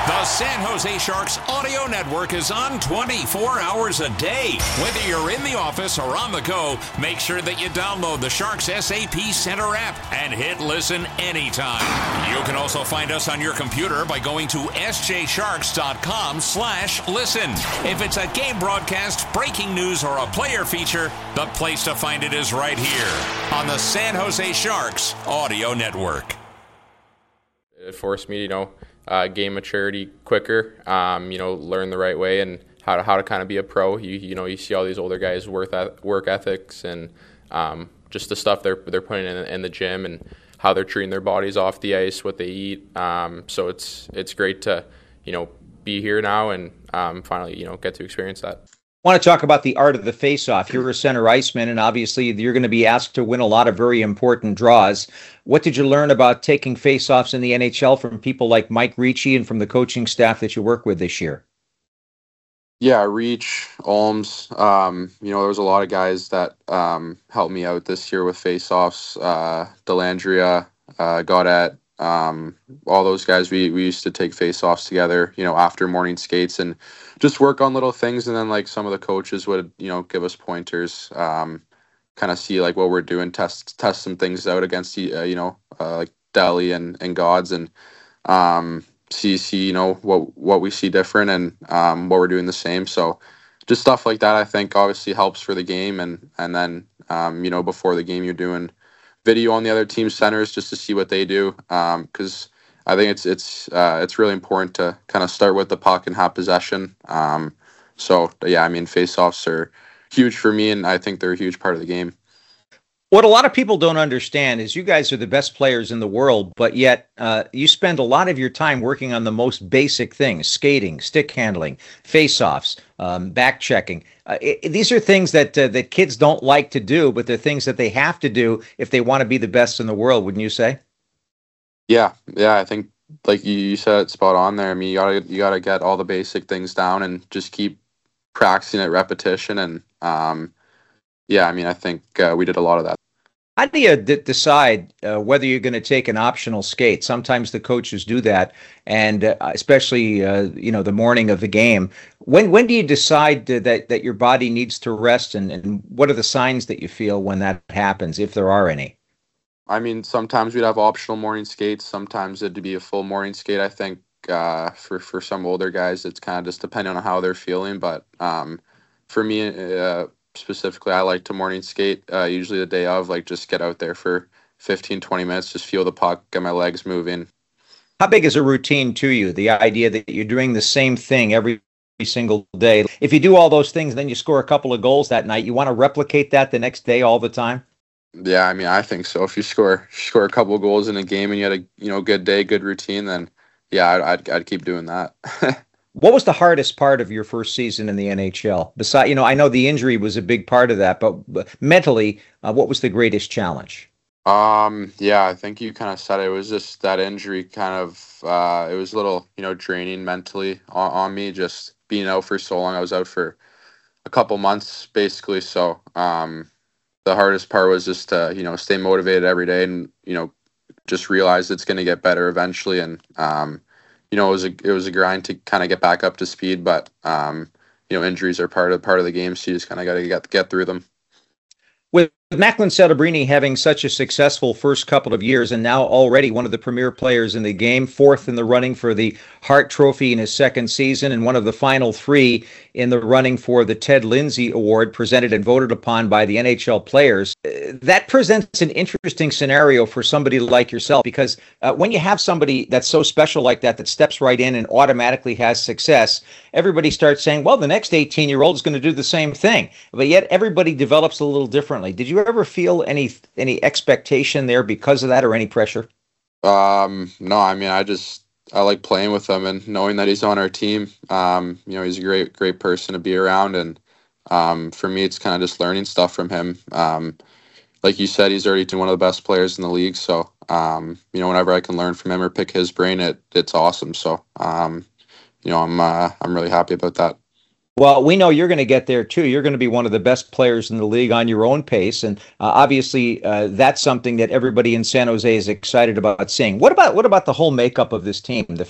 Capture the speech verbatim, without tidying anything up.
The San Jose Sharks audio network is on twenty-four hours a day. Whether you're in the office or on the go, make sure that you download the Sharks S A P Center app and hit listen anytime. You can also find us on your computer by going to s j sharks dot com slash listen. If it's a game broadcast, breaking news, or a player feature, the place to find it is right here on the San Jose Sharks audio network. It forced me, you know, uh, gain maturity quicker, um, you know, learn the right way and how to how to kind of be a pro. You you know, you see all these older guys' work work ethics and um, just the stuff they're they're putting in, in the gym and how they're treating their bodies off the ice, what they eat. Um, so it's it's great to, you know, be here now and um, finally, you know, get to experience that. I want to talk about the art of the face-off. You're a center iceman, and obviously you're going to be asked to win a lot of very important draws. What did you learn about taking face-offs in the N H L from people like Mike Ricci and from the coaching staff that you work with this year? Yeah, Reach, Olms, um, you know, there was a lot of guys that um, helped me out this year with face-offs. Uh, Delandria, uh, Gaudette, um, all those guys, we, we used to take face-offs together, you know, after morning skates and just work on little things. And then like some of the coaches would, you know, give us pointers, um, kind of see like what we're doing, test test some things out against, uh, you know, uh, like Delhi and, and Gods and um, see, see, you know, what what we see different and um, what we're doing the same. So just stuff like that, I think obviously helps for the game. And, and then, um, you know, before the game, you're doing video on the other team's centers just to see what they do. Um, 'cause I think it's it's uh, it's really important to kind of start with the puck and have possession. Um, so yeah, I mean, face-offs are huge for me, and I think they're a huge part of the game. What a lot of people don't understand is you guys are the best players in the world, but yet uh, you spend a lot of your time working on the most basic things: skating, stick handling, face-offs, um, back checking. Uh, it, these are things that uh, that kids don't like to do, but they're things that they have to do if they want to be the best in the world. Wouldn't you say? Yeah, yeah, I think like you, you said it spot on there. I mean, you gotta you gotta get all the basic things down and just keep practicing at repetition. And um, yeah, I mean, I think uh, we did a lot of that. How do you d- decide uh, whether you're going to take an optional skate? Sometimes the coaches do that, and uh, especially uh, you know the morning of the game. When when do you decide that that your body needs to rest, and, and what are the signs that you feel when that happens, if there are any? I mean, sometimes we'd have optional morning skates. Sometimes it'd be a full morning skate. I think uh, for, for some older guys, it's kind of just depending on how they're feeling. But um, for me uh, specifically, I like to morning skate, uh, usually the day of, like just get out there for fifteen, twenty minutes, just feel the puck, get my legs moving. How big is a routine to you, the idea that you're doing the same thing every single day? If you do all those things, then you score a couple of goals that night, you want to replicate that the next day all the time? Yeah, I mean, I think so. If you score score a couple of goals in a game and you had a you know good day, good routine, then yeah, I'd I'd, I'd keep doing that. What was the hardest part of your first season in the N H L? Besides, you know, I know the injury was a big part of that, but, but mentally, uh, what was the greatest challenge? Um, yeah, I think you kind of said it. It was just that injury kind of uh, it was a little you know draining mentally on, on me. Just being out for so long, I was out for a couple months basically. So. Um, The hardest part was just to, you know, stay motivated every day and, you know, just realize it's going to get better eventually. And, um, you know, it was a, it was a grind to kind of get back up to speed, but, um, you know, injuries are part of, part of the game. So you just kind of got to get, get through them. With Macklin Celebrini having such a successful first couple of years and now already one of the premier players in the game, fourth in the running for the Hart Trophy in his second season and one of the final three in the running for the Ted Lindsay Award presented and voted upon by the N H L players, uh, that presents an interesting scenario for somebody like yourself because uh, when you have somebody that's so special like that, that steps right in and automatically has success, everybody starts saying, well, the next eighteen-year-old is going to do the same thing. But yet everybody develops a little differently. Did you ever feel any any expectation there because of that or any pressure? Um, no, I mean, I just, I like playing with him and knowing that he's on our team. Um, you know, he's a great, great person to be around. And um, for me, it's kind of just learning stuff from him. Um, like you said, he's already one of the best players in the league. So, um, you know, whenever I can learn from him or pick his brain, it it's awesome. So, um, you know, I'm, uh, I'm really happy about that. Well, we know you're going to get there too. You're going to be one of the best players in the league on your own pace, and uh, obviously uh, that's something that everybody in San Jose is excited about seeing. What about what about the whole makeup of this team? The